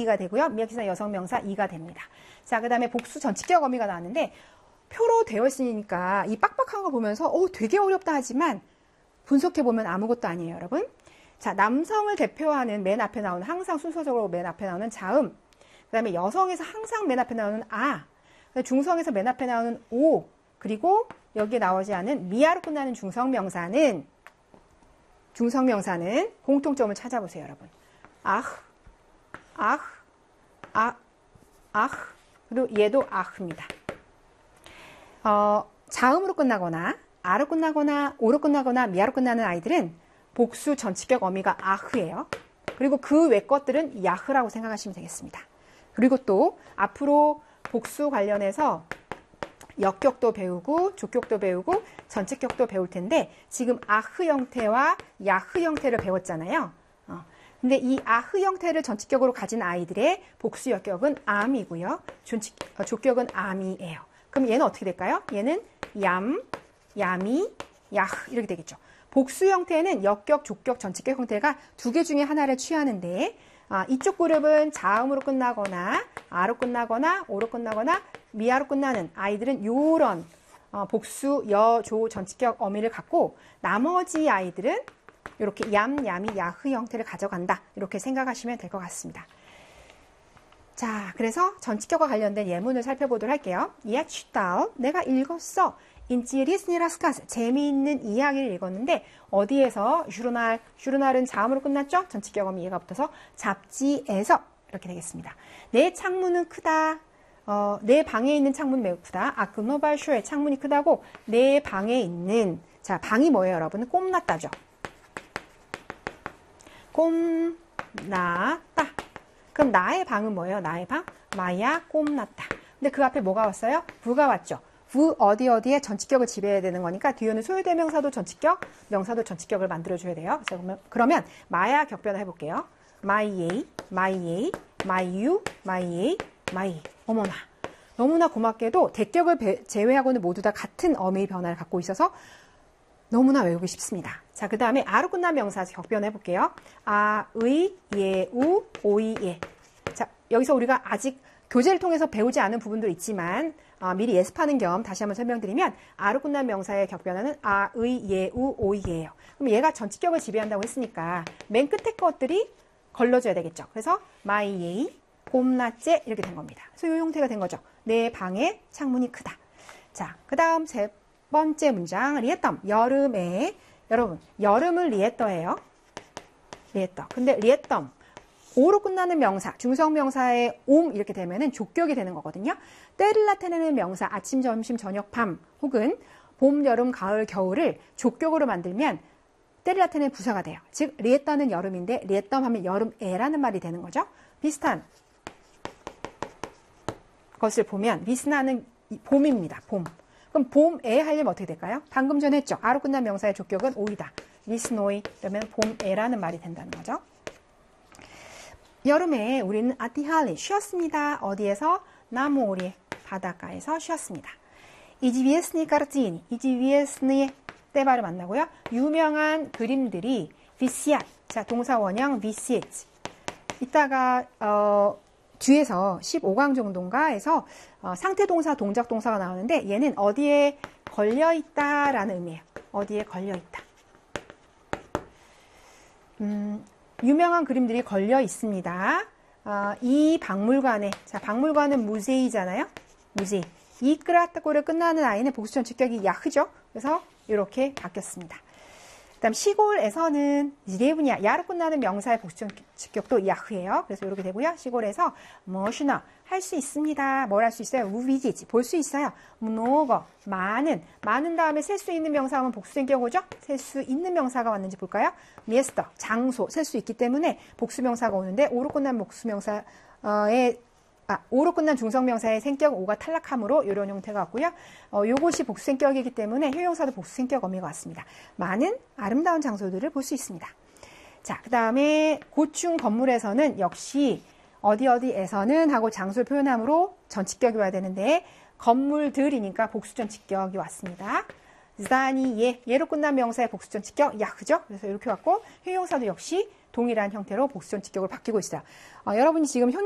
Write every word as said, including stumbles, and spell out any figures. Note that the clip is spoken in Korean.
이가 되고요. 미약지사 여성명사 이가 됩니다. 자, 그 다음에 복수 전치격 어미가 나왔는데 표로 되어 있으니까 이 빡빡한 거 보면서 어, 되게 어렵다 하지만 분석해보면 아무것도 아니에요, 여러분. 자, 남성을 대표하는 맨 앞에 나오는, 항상 순서적으로 맨 앞에 나오는 자음, 그 다음에 여성에서 항상 맨 앞에 나오는 아, 중성에서 맨 앞에 나오는 오, 그리고 여기에 나오지 않은 미아로 끝나는 중성명사는 중성명사는 공통점을 찾아보세요, 여러분. 아, 아, 아, 아, 그리고 얘도 아흐입니다. 어, 자음으로 끝나거나 아로 끝나거나 오로 끝나거나 미아로 끝나는 아이들은 복수 전치격 어미가 아흐예요. 그리고 그 외 것들은 야흐라고 생각하시면 되겠습니다. 그리고 또 앞으로 복수 관련해서 역격도 배우고 족격도 배우고 전치격도 배울 텐데 지금 아흐 형태와 야흐 형태를 배웠잖아요. 어. 근데 이 아흐 형태를 전치격으로 가진 아이들의 복수 역격은 암이고요. 존치, 어, 족격은 암이에요. 그럼 얘는 어떻게 될까요? 얘는 얌, 야미, 야흐 이렇게 되겠죠. 복수 형태는 역격, 족격, 전치격 형태가 두 개 중에 하나를 취하는데 아, 이쪽 그룹은 자음으로 끝나거나 아로 끝나거나 오로 끝나거나 미아로 끝나는 아이들은 요런 어, 복수, 여, 조, 전치격 어미를 갖고 나머지 아이들은 이렇게 얌, 야미, 야흐 형태를 가져간다. 이렇게 생각하시면 될 것 같습니다. 자, 그래서 전치격과 관련된 예문을 살펴보도록 할게요. Я читал, 내가 읽었어. интересный рассказ, 재미있는 이야기를 읽었는데 어디에서? 슈르날, 슈르날은 자음으로 끝났죠? 전치격 어미 얘가 붙어서 잡지에서 이렇게 되겠습니다. 내 창문은 크다. 어, 내 방에 있는 창문은 매우 크다. 아크노발쇼의 창문이 크다고 내 방에 있는, 자, 방이 뭐예요, 여러분? 꼼났다죠. 꼼났다. 그럼 나의 방은 뭐예요? 나의 방? 마야 꼼났다. 근데 그 앞에 뭐가 왔어요? 부가 왔죠. 부 어디 어디에 전치격을 지배해야 되는 거니까 뒤에는 소유대명사도 전치격, 명사도 전치격을 만들어줘야 돼요. 그러면, 그러면 마야 격변을 해볼게요. my a, my a, my you, my a, my. 어머나. 너무나 고맙게도 대격을 배, 제외하고는 모두 다 같은 어미의 변화를 갖고 있어서 너무나 외우기 쉽습니다. 자, 그 다음에 아로 끝난 명사 격변해 볼게요. 아, 의, 예, 우, 오이, 예. 자, 여기서 우리가 아직 교재를 통해서 배우지 않은 부분도 있지만 어, 미리 예습하는 겸 다시 한번 설명드리면 아로 끝난 명사의 격변화는 아, 의, 예, 우, 오이, 예예요. 그럼 얘가 전치격을 지배한다고 했으니까 맨 끝에 것들이 걸러줘야 되겠죠. 그래서 my, 예이, 봄낮째 이렇게 된 겁니다. 그래서 이 형태가 된 거죠. 내 방의 창문이 크다. 자, 그 다음 세 번째 문장 리에덤, 여름에. 여러분, 여름은 리에떠예요. 리에떠. 근데 리에덤, 오로 끝나는 명사, 중성명사의 옴 이렇게 되면은 족격이 되는 거거든요. 때를 나타내는 명사, 아침, 점심, 저녁, 밤 혹은 봄, 여름, 가을, 겨울을 족격으로 만들면 때를 나타내는 부사가 돼요. 즉 리에떠는 여름인데 리에덤 하면 여름에라는 말이 되는 거죠. 비슷한 것을 보면 미스나는 봄입니다. 봄. 그럼 봄에 하려면 어떻게 될까요? 방금 전에 했죠. 아로 끝난 명사의 족격은 오이다. 미스노이 그러면 봄에라는 말이 된다는 거죠. 여름에 우리는 아티할리 쉬었습니다. 어디에서? 나무오리 바닷가에서 쉬었습니다. 이지비에스니 까르티니 이지비에스니의 때바를 만나고요. 유명한 그림들이 비시앗 자 동사 원형 비시에츠 이따가 어, 뒤에서 십오 강 정도인가에서 어, 상태 동사 동작 동사가 나오는데 얘는 어디에 걸려 있다라는 의미예요. 어디에 걸려 있다. 음, 유명한 그림들이 걸려 있습니다. 어, 이 박물관에 자 박물관은 무제이잖아요. 무제이. 이끄라타고를 끝나는 아이는 복수전치격이 야흐죠. 그래서 이렇게 바뀌었습니다. 그 다음 시골에서는 리레브냐 야로 끝나는 명사의 복수전치격도 야흐예요. 그래서 이렇게 되고요. 시골에서 머시나 할 수 있습니다. 뭘 할 수 있어요? 우비지지 볼 수 있어요. mnogo 많은 많은 다음에 셀 수 있는 명사하면 복수전격 오죠? 셀 수 있는 명사가 왔는지 볼까요? 미에스터 장소 셀 수 있기 때문에 복수명사가 오는데 오로 끝난 복수명사의 아, 오로 끝난 중성명사의 생격 오가 탈락함으로 이런 형태가 왔고요. 어, 요것이 복수생격이기 때문에 효용사도 복수생격 어미가 왔습니다. 많은 아름다운 장소들을 볼 수 있습니다. 자, 그 다음에 고충 건물에서는 역시 어디 어디에서는 하고 장소를 표현함으로 전치격이 와야 되는데 건물들이니까 복수전치격이 왔습니다. zdani 예, 예로 끝난 명사의 복수전치격 야흐죠. 그래서 이렇게 왔고 효용사도 역시 동일한 형태로 복수전치격으로 바뀌고 있어요. 어, 여러분이 지금 현